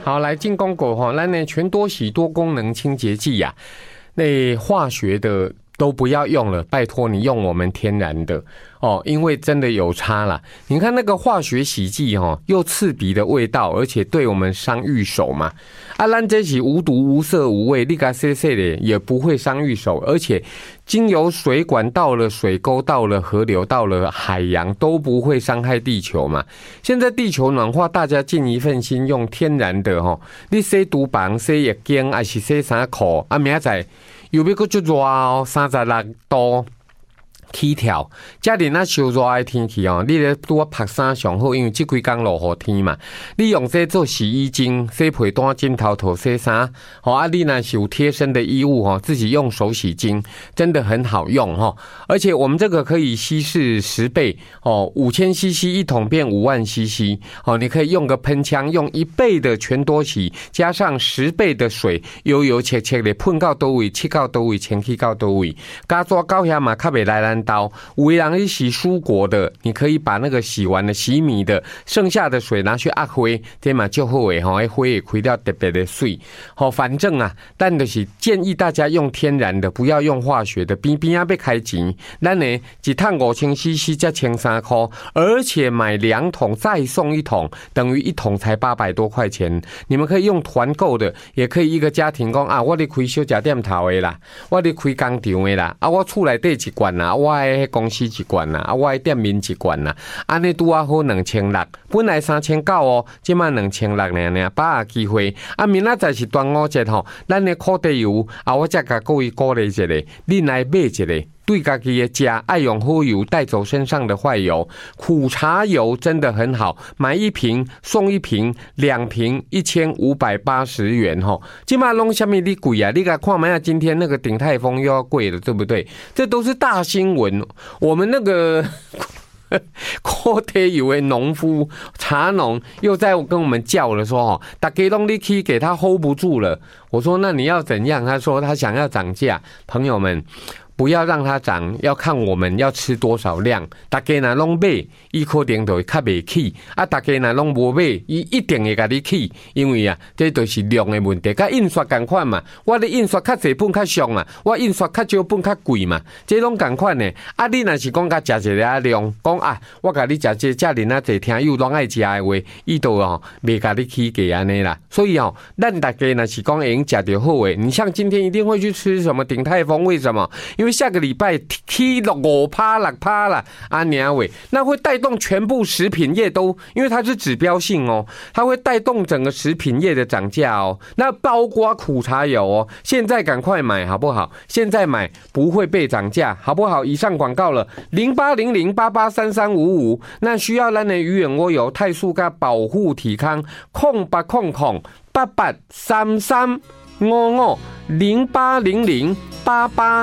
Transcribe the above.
好，来进攻狗哈，咱呢全多喜多功能清洁剂呀，那化学的都不要用了，拜托你用我们天然的哦，因为真的有差啦。你看那个化学洗剂哦，又刺鼻的味道，而且对我们伤玉手嘛。啊，咱这是无毒无色无味，你给洗洗的也不会伤玉手，而且经由水管到了水沟，到了河流，到了海洋，都不会伤害地球嘛。现在地球暖化，大家尽一份心，用天然的吼，你洗厨房、洗浴巾，还是洗衫裤，啊，明仔载又要搁足热哦，36度。起跳，遮尔那烧热的天气哦，你咧拄拍衫上好，因为即几工落雨天嘛。你用这做洗衣精、洗被单、枕头套、洗衫，好啊。你若是有贴身的衣物哦，自己用手洗精，真的很好用哈。而且我们这个可以稀释10倍哦，5000cc 一桶变5万 cc 哦，你可以用个喷枪，用1倍的全多洗，加上10倍的水，油油切切的喷到倒位，切到倒位，清去到倒位，加抓到遐嘛，较袂来咱。刀，有的人去洗蔬果的，你可以把那个洗完了洗米的剩下的水拿去压花，这嘛就好诶吼，花也开掉特别的水。好，反正啊，但就是建议大家用天然的，不要用化学的。边边啊要开钱，咱呢一趟5000cc 才13块，而且买2桶再送1桶，等于1桶才800多块钱。你们可以用团购的，也可以一个家庭讲啊，我咧开小吃店头的啦，我咧开工厂的啦，啊，我厝内底一罐啦，我的公司一罐啦，啊，我的店面一罐啦，安尼拄啊好2600，本来3900哦，即卖2600呢，把握机会。啊，明仔载是端午节吼，咱的苦地油啊，我再甲各位鼓励一下，恁来买一个。对自己的家爱用好油，带走身上的坏油。苦茶油真的很好，买1瓶送1瓶，2瓶1580元吼。今嘛弄什么你贵啊？你看看嘛，今天那个鼎泰丰又要贵了，对不对？这都是大新闻。我们那个苦地油的农夫茶农又在跟我们叫了说哦，大家拢你去给他 hold 不住了。我说那你要怎样？他说他想要涨价，朋友们。不要让它涨，要看我们要吃多少量。大家若拢买，伊可能就会较袂起；啊，大家若拢无买，伊一定会甲你起。因为啊，这就是量的问题。甲印刷同款嘛，我的印刷较济本较俗嘛，我印刷较少本较贵嘛，这拢同款的。啊，你若是讲甲食一个量，讲啊，我甲你食这遮尔啊济听友拢爱食的话，伊就哦袂甲你起价安尼啦。所以哦，咱大家若是讲已经食着好诶，你像今天一定会去吃什么鼎泰丰？为什么？因为下个礼拜起5%、6%了，啊年尾，那会带动全部食品业都，因为它是指标性哦，它会带动整个食品业的涨价哦。那包括苦茶油哦，现在赶快买好不好？现在买不会被涨价，好不好？以上广告了，0800883355，那需要咱的鱼眼蜗油、泰素加保护体康，0800883355080088。